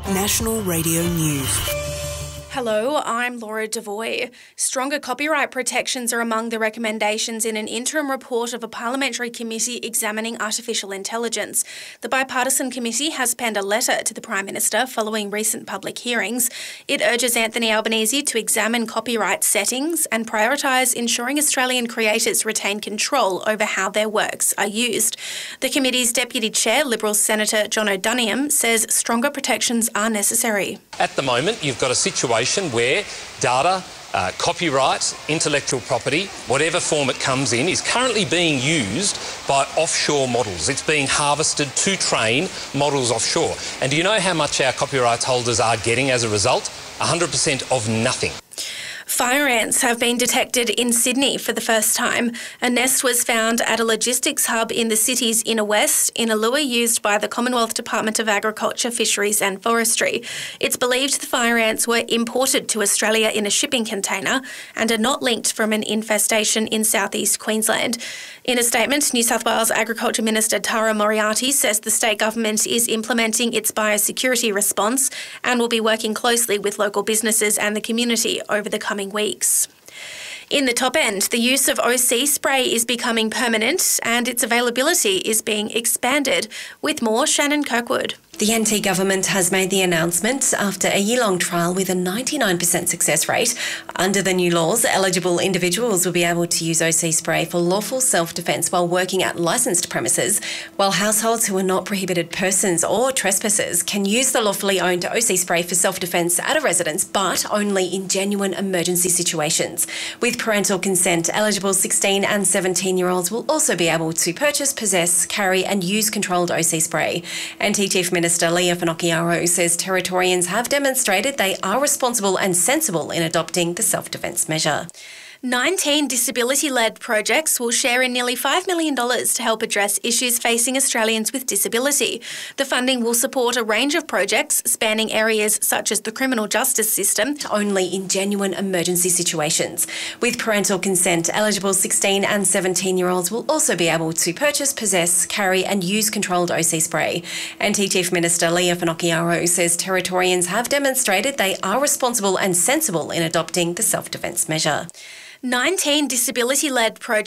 National Radio News. Hello, I'm Laura Devoy. Stronger copyright protections are among the recommendations in an interim report of a parliamentary committee examining artificial intelligence. The bipartisan committee has penned a letter to the Prime Minister following recent public hearings. It urges Anthony Albanese to examine copyright settings and prioritise ensuring Australian creators retain control over how their works are used. The committee's Deputy Chair, Liberal Senator John O'Donoghue, says stronger protections are necessary. At the moment, you've got a situation where data, copyright, intellectual property, whatever form it comes in, is currently being used by offshore models. It's being harvested to train models offshore. And do you know how much our copyright holders are getting as a result? 100% of nothing. Fire ants have been detected in Sydney for the first time. A nest was found at a logistics hub in the city's inner west in a lure used by the Commonwealth Department of Agriculture, Fisheries and Forestry. It's believed the fire ants were imported to Australia in a shipping container and are not linked from an infestation in southeast Queensland. In a statement, New South Wales Agriculture Minister Tara Moriarty says the state government is implementing its biosecurity response and will be working closely with local businesses and the community over the coming weeks. In the top end, the use of OC spray is becoming permanent and its availability is being expanded. With more, Shannon Kirkwood. The NT government has made the announcement after a year-long trial with a 99% success rate. Under the new laws, eligible individuals will be able to use OC spray for lawful self-defence while working at licensed premises, while households who are not prohibited persons or trespassers can use the lawfully owned OC spray for self-defence at a residence, but only in genuine emergency situations. With parental consent, eligible 16 and 17-year-olds will also be able to purchase, possess, carry and use controlled OC spray. NT Chief Minister Leah Finocchiaro says Territorians have demonstrated they are responsible and sensible in adopting the self-defence measure. 19 disability-led projects will share in nearly $5 million to help address issues facing Australians with disability. The funding will support a range of projects spanning areas such as the criminal justice system, only in genuine emergency situations. With parental consent, eligible 16 and 17-year-olds will also be able to purchase, possess, carry and use controlled OC spray. NT Chief Minister Leah Finocchiaro says Territorians have demonstrated they are responsible and sensible in adopting the self-defence measure. 19 disability-led projects